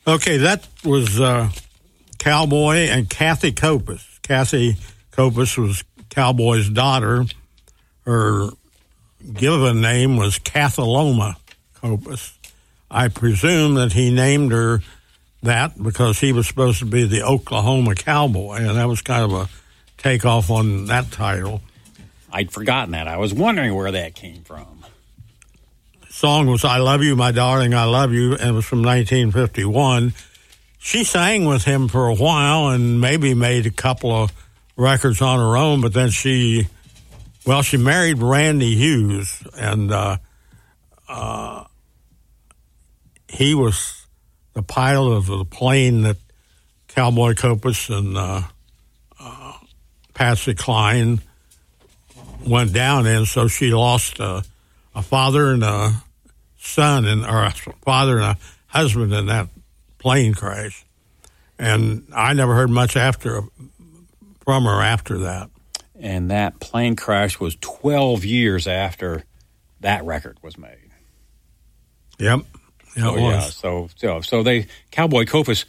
Okay, that was Cowboy and Kathy Kopus. Kathy Kopus was Cowboy's daughter. Her given name was Cathaloma Kopus. I presume that he named her that because he was supposed to be the Oklahoma Cowboy, and that was kind of a takeoff on that title. I'd forgotten that. I was wondering where that came from. The song was I Love You, My Darling, I Love You, and it was from 1951. She sang with him for a while and maybe made a couple of records on her own, but then she married Randy Hughes, and he was the pilot of the plane that Cowboy Kopus and Patsy Cline went down in, so she lost a father and a son, or a father and a husband in that plane crash. And I never heard much from her after that. And that plane crash was 12 years after that record was made. Yep. Yeah, it was. Yeah, so they Cowboy Kopus,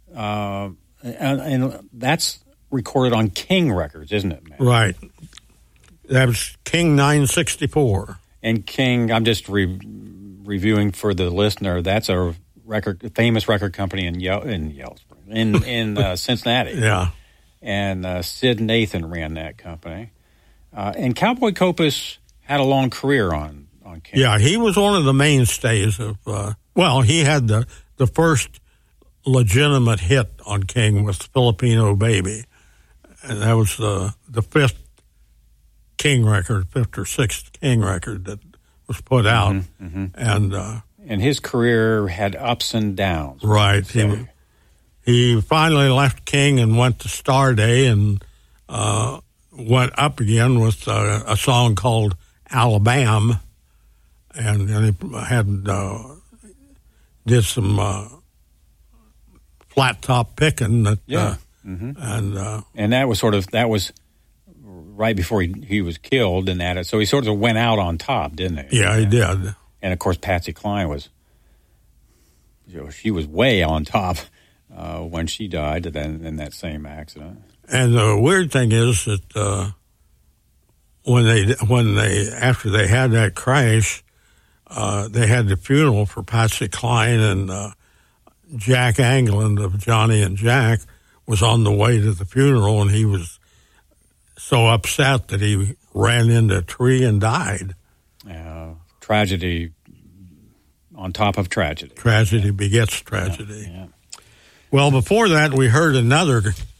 and that's recorded on King Records, isn't it, man? Right. That was King 964. And King, I'm just reviewing for the listener. That's a famous record company in Cincinnati. Yeah. And Sid Nathan ran that company. And Cowboy Kopus had a long career on King. Yeah, he was one of the mainstays of. He had the first legitimate hit on King with Filipino Baby, and that was the fifth King record, fifth or sixth King record that was put out, and his career had ups and downs. Right. He finally left King and went to Starday and went up again with a song called Alabama, and he had did some flat top picking that and that was right before he was killed, and that so he sort of went out on top, didn't he? Yeah, he did. And of course Patsy Cline was she was way on top when she died in that same accident. And the weird thing is that when they after they had that crash, they had the funeral for Patsy Cline, and Jack Anglin of Johnny and Jack was on the way to the funeral, and he was so upset that he ran into a tree and died. Tragedy on top of tragedy. Tragedy begets tragedy. Yeah. Well, before that, we heard another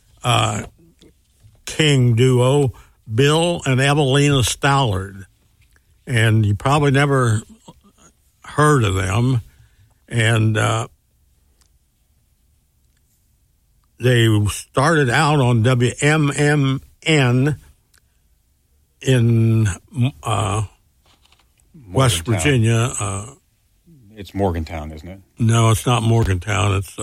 King duo, Bill and Evelina Stallard. And you probably never heard of them. And they started out on WMMN in West Virginia. It's Morgantown, isn't it? No, it's not Morgantown. It's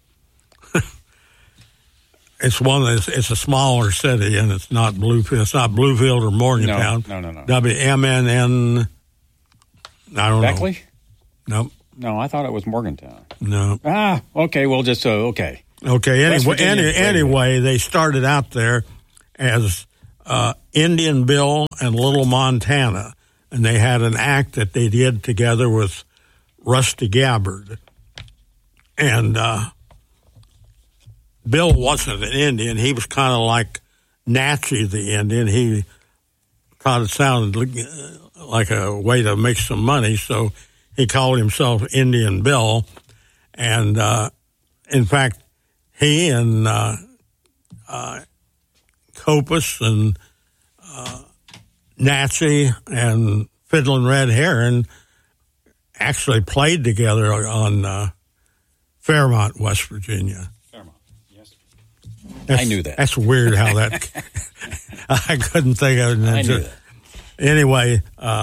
it's it's a smaller city, and it's not Bluefield. It's not Bluefield or Morgantown. No. WMNN. I don't Beckley? know. Nope. No, I thought it was Morgantown. No. Okay. Well, just okay. Okay. Anyway, they started out there as Indian Bill and Little Montana, and they had an act that they did together with Rusty Gabbard. And Bill wasn't an Indian. He was kind of like Natchez the Indian. He thought it sounded like a way to make some money, so he called himself Indian Bill. And, in fact, he and Kopus and Natchez and Fiddlin' Red Heron actually played together on Fairmont, West Virginia. Fairmont, yes. I knew that. That's weird how that... I couldn't think of it. I knew that. Anyway,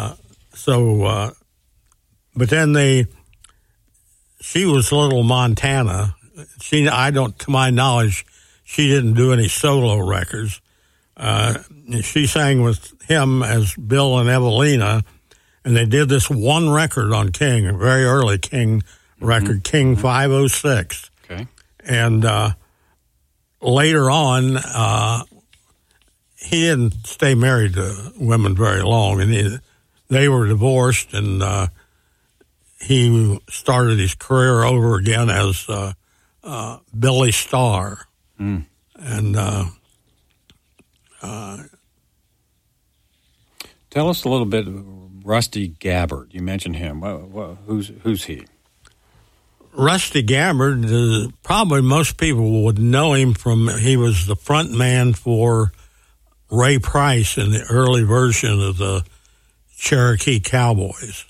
but then she was Little Montana. To my knowledge, she didn't do any solo records. She sang with him as Bill and Evelina, and they did this one record on King, a very early King record, King 506. Okay. And later on, he didn't stay married to women very long, and they were divorced, and he started his career over again as Billy Starr. Mm. And tell us a little bit of Rusty Gabbard. You mentioned him. Who's he? Rusty Gabbard, probably most people would know him from, he was the front man for Ray Price in the early version of the Cherokee Cowboys.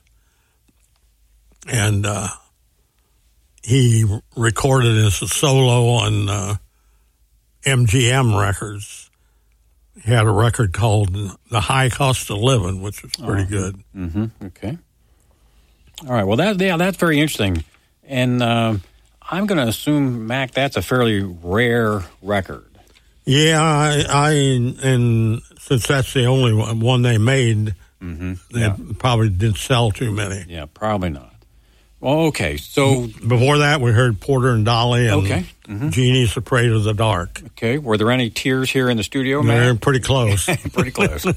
And he recorded as a solo on MGM records. He had a record called The High Cost of Living, which was pretty good. Mm-hmm. Okay. All right. Well, that's very interesting. And I'm going to assume, Mac, that's a fairly rare record. Yeah, and since that's the only one they made, they probably didn't sell too many. Yeah, probably not. Well, okay, so... Before that, we heard Porter and Dolly and Jeannie's Afraid of the Dark. Okay, were there any tears here in the studio, Mac? They're pretty close. Pretty close.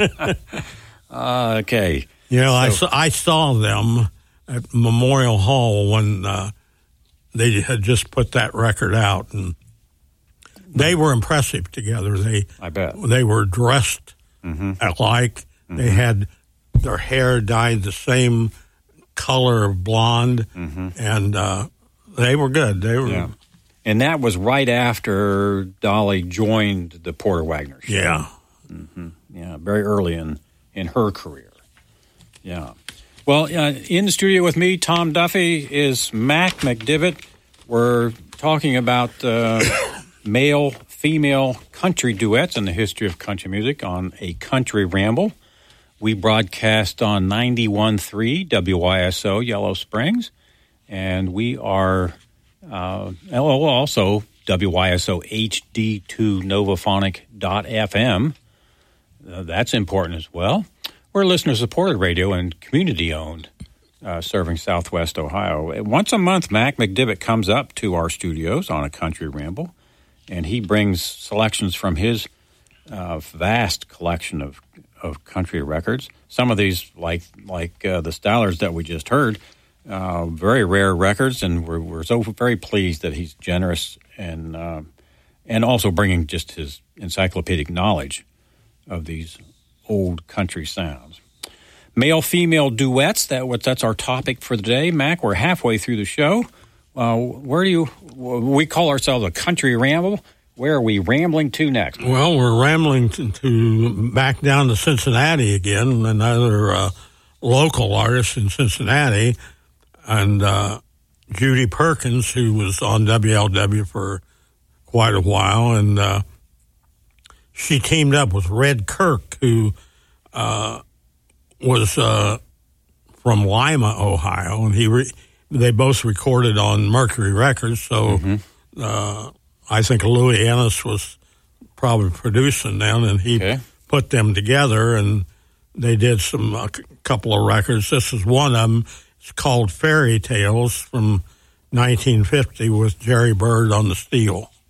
Okay. You know, I saw them at Memorial Hall when they had just put that record out, and they were impressive together. I bet. They were dressed alike. They had their hair dyed the same color of blonde, and they were good. They were... Yeah. And that was right after Dolly joined the Porter Wagoner show. Yeah. Yeah, very early in her career. Yeah. Well, in the studio with me, Tom Duffy, is Mac McDivitt. We're talking about male-female country duets in the history of country music on A Country Ramble. We broadcast on 91.3 WYSO Yellow Springs, and we are also WYSO HD2 Novaphonic.fm. That's important as well. We're listener-supported radio and community-owned, serving Southwest Ohio. Once a month, Mac McDivitt comes up to our studios on A Country Ramble, and he brings selections from his vast collection of country records. Some of these, like the Stallers that we just heard, very rare records, and we're so very pleased that he's generous and also bringing just his encyclopedic knowledge of these old country sounds. Male-female duets, that's our topic for the day. Mac, we're halfway through the show. We call ourselves A Country Ramble. Where are we rambling to next? Well, we're rambling to back down to Cincinnati again, another local artist in Cincinnati, and Judy Perkins, who was on WLW for quite a while, and she teamed up with Red Kirk, who was from Lima, Ohio, and they both recorded on Mercury Records, so I think Louis Ennis was probably producing them, and he put them together, and they did a couple of records. This is one of them. It's called Fairy Tales from 1950 with Jerry Byrd on the steel.